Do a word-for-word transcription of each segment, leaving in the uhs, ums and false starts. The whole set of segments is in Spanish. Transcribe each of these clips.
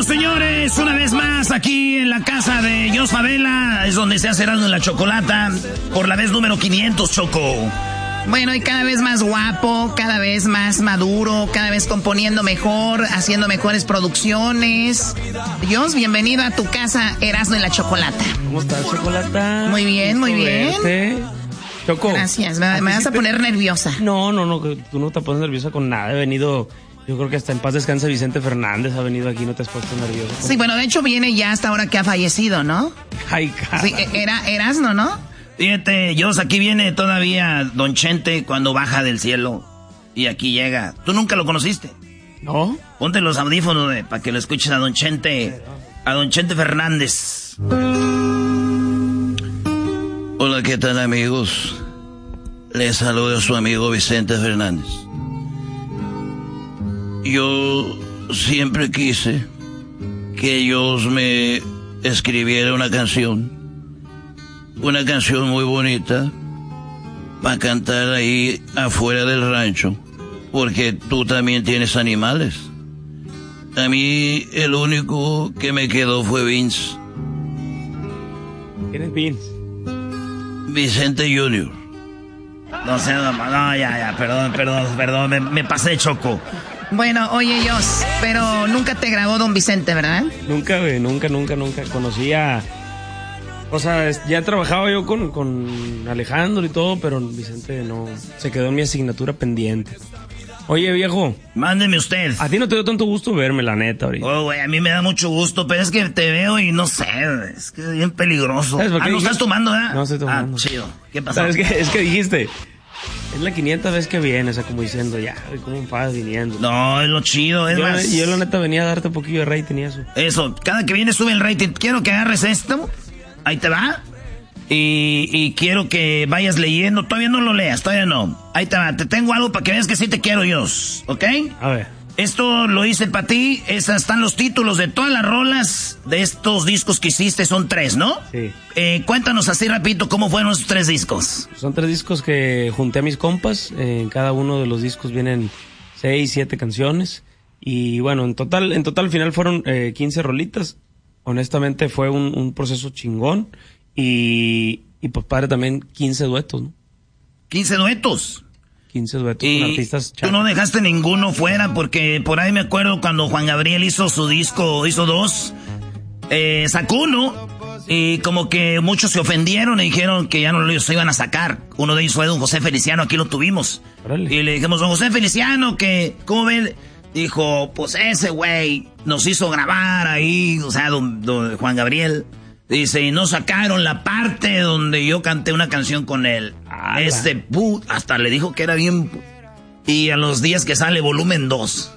Bienvenidos, señores, una vez más aquí en la casa de Jos Favela, es donde se hace Erasmo en la Chocolata, por la vez número quinientos, Choco. Bueno, y cada vez más guapo, cada vez más maduro, cada vez componiendo mejor, haciendo mejores producciones. Jos, bienvenido a tu casa, Erasmo en la Chocolata. ¿Cómo estás, Chocolata? Muy bien, muy bien. Verte. Choco. Gracias, me, me vas a poner nerviosa. No, no, no, tú no te pones nerviosa con nada. He venido, yo creo que hasta en paz descanse Vicente Fernández ha venido aquí, no te has puesto nerviosa. Sí, bueno, de hecho viene ya hasta ahora que ha fallecido, ¿no? Ay, cara. Sí, era Erasmo, ¿no? Fíjate, Jos, aquí viene todavía Don Chente cuando baja del cielo y aquí llega. ¿Tú nunca lo conociste? ¿No? Ponte los audífonos eh, para que lo escuches a Don Chente, a Don Chente Fernández. Hola, ¿qué tal, amigos? Les saluda su amigo Vicente Fernández. Yo siempre quise que ellos me escribiera una canción, una canción muy bonita, para cantar ahí afuera del rancho, porque tú también tienes animales. A mí el único que me quedó fue Vince. ¿Quién es Vince? Vicente Junior. No sé, no, no, ya, ya, perdón, perdón, perdón, me, me pasé, Choco. Bueno, oye, Jos, pero nunca te grabó Don Vicente, ¿verdad? Nunca, güey, nunca, nunca, nunca. Conocía, o sea, ya trabajaba yo con, con Alejandro y todo, pero Vicente no, se quedó en mi asignatura pendiente. Oye, viejo. Mándeme usted. A ti no te dio tanto gusto verme, la neta, ahorita. Oh, güey, a mí me da mucho gusto, pero es que te veo y no sé, es que es bien peligroso. ¿Sabes por qué Ah, ¿no dijiste? estás tomando, eh? No estoy tomando. Ah, chido. ¿Qué pasó? ¿Sabes qué? Es que dijiste, es la quinienta vez que vienes, o sea, como diciendo, ya, ¿cómo vas viniendo? No, es lo chido, es yo, más. yo la neta venía a darte un poquillo de rating y eso. Eso, cada que viene sube el rating. Quiero que agarres esto, ahí te va. Y, y quiero que vayas leyendo, todavía no lo leas, todavía no. Ahí te va, te tengo algo para que veas que sí te quiero, Jos, ¿ok? A ver. Esto lo hice para ti, esas están los títulos de todas las rolas de estos discos que hiciste, son tres, ¿no? Sí. Eh, cuéntanos así rapidito cómo fueron esos tres discos. Son tres discos que junté a mis compas, eh, en cada uno de los discos vienen seis, siete canciones, y bueno, en total, en total al final fueron eh, quince rolitas. Honestamente fue un, un proceso chingón, y, y pues padre también quince duetos, ¿no? quince duetos. quince duetos Y con artistas tú no dejaste ninguno fuera, porque por ahí me acuerdo cuando Juan Gabriel hizo su disco, hizo dos, eh, sacó uno, y como que muchos se ofendieron y dijeron que ya no los iban a sacar. Uno de ellos fue don José Feliciano, aquí lo tuvimos. Órale. Y le dijimos, don José Feliciano, que, ¿cómo ven? Dijo, pues ese güey nos hizo grabar ahí, o sea, don, don Juan Gabriel. Dice, y no sacaron la parte donde yo canté una canción con él. ¡Hala! Este put, hasta le dijo que era bien. Y a los días que sale volumen dos.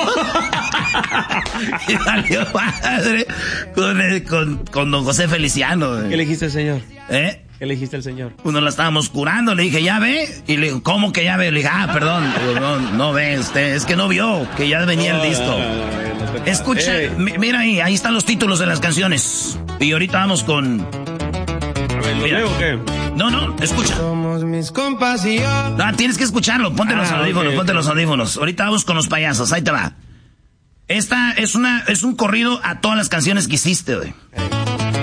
Y valió madre con, el, con, con don José Feliciano. ¿Qué elegiste el señor? ¿Eh? ¿Qué elegiste el señor? Uno la estábamos curando, le dije, ¿ya ve? Y le digo, ¿cómo que ya ve? Le dije, ah, perdón. Digo, no, no ve usted, es que no vio, que ya venía el disco. Escucha, Hey. mi- mira ahí, ahí están los títulos de las canciones. Y ahorita vamos con... A ver, ¿lo Mira. leo o qué? No, no, escucha. Somos mis compas y yo. No, tienes que escucharlo, ponte los Ah, audífonos, ok, ponte ok. los audífonos. Ahorita vamos con los payasos, ahí te va. Esta es una, es un corrido a todas las canciones que hiciste, güey.